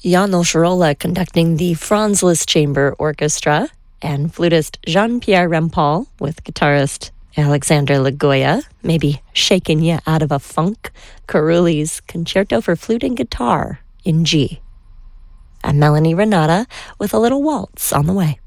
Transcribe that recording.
János Rolla conducting the Franz Liszt Chamber Orchestra, and flutist Jean-Pierre Rampal with guitarist Alexander Lagoya, maybe shaking you out of a funk, Carulli's Concerto for Flute and Guitar in G. I'm Melanie Renata with a little waltz on the way.